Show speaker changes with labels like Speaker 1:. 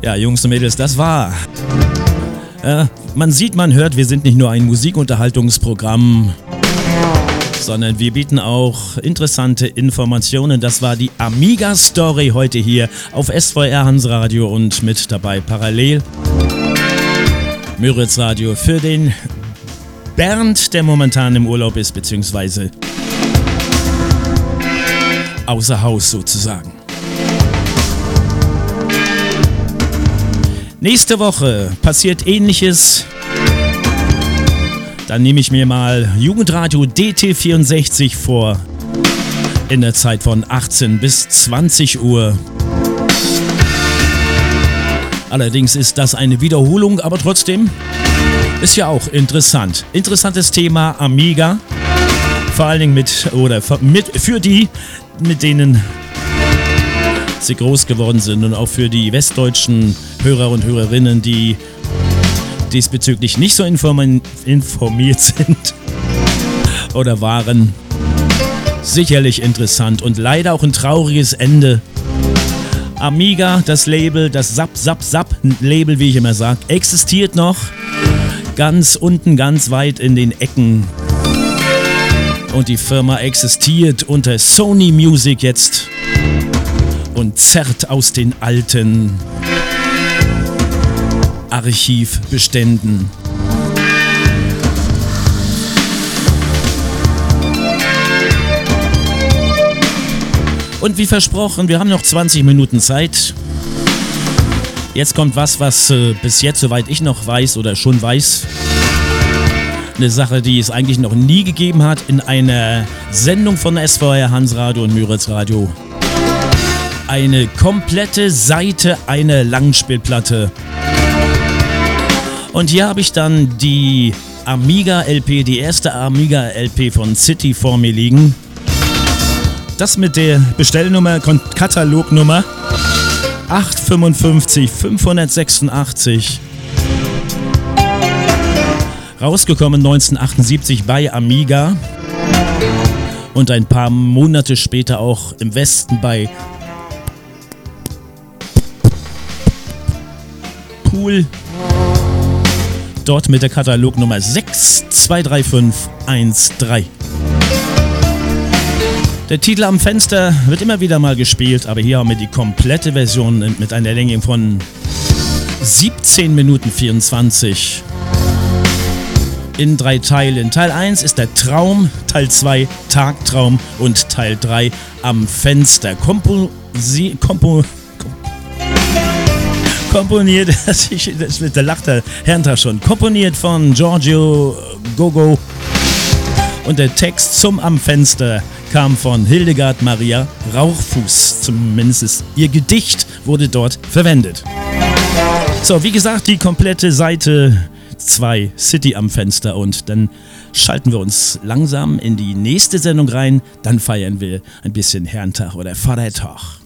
Speaker 1: Ja, Jungs und Mädels, das war. Man sieht, man hört, wir sind nicht nur ein Musikunterhaltungsprogramm, sondern wir bieten auch interessante Informationen. Das war die Amiga-Story heute hier auf SVR Hansradio und mit dabei parallel Müritz Radio für den Bernd, der momentan im Urlaub ist, beziehungsweise außer Haus sozusagen. Nächste Woche passiert Ähnliches. Dann nehme ich mir mal Jugendradio DT64 vor. In der Zeit von 18 bis 20 Uhr. Allerdings ist das eine Wiederholung, aber trotzdem ist ja auch interessant. Interessantes Thema Amiga. Vor allen Dingen für die, mit denen sie groß geworden sind und auch für die westdeutschen Hörer und Hörerinnen, die diesbezüglich nicht so informiert sind oder waren. Sicherlich interessant und leider auch ein trauriges Ende. Amiga, das Label, das Label, wie ich immer sage, existiert noch. Ganz unten, ganz weit in den Ecken. Und die Firma existiert unter Sony Music jetzt und zerrt aus den alten Archivbeständen. Und wie versprochen, wir haben noch 20 Minuten Zeit. Jetzt kommt was bis jetzt, soweit ich noch weiß oder schon weiß, eine Sache, die es eigentlich noch nie gegeben hat in einer Sendung von SVR Hansradio und Müritz Radio. Eine komplette Seite einer Langspielplatte. Und hier habe ich dann die Amiga LP, die erste Amiga LP von City vor mir liegen. Das mit der Bestellnummer, Katalognummer 855 586. Rausgekommen 1978 bei Amiga. Und ein paar Monate später auch im Westen bei Pool. Dort mit der Katalognummer 6235113. Der Titel am Fenster wird immer wieder mal gespielt, aber hier haben wir die komplette Version mit einer Länge von 17 Minuten 24 in 3 Teilen. Teil 1 ist der Traum, Teil 2 Tagtraum und Teil 3 am Fenster. Komponiert, da lacht der Herrn schon, komponiert von Giorgio Gogo und der Text zum Am Fenster kam von Hildegard Maria Rauchfuß, zumindest ihr Gedicht wurde dort verwendet. So, wie gesagt, die komplette Seite 2 City am Fenster und dann schalten wir uns langsam in die nächste Sendung rein, dann feiern wir ein bisschen Herrentag oder Vatertag.